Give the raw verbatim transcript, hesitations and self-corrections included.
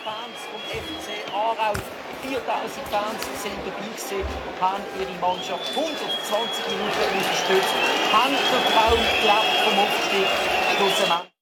Fans vom F C Aarau, viertausend Fans sind dabei gewesen, haben ihre Mannschaft hundertzwanzig Minuten unterstützt, haben den Traum gelebt vom Aufstieg schlussendlich.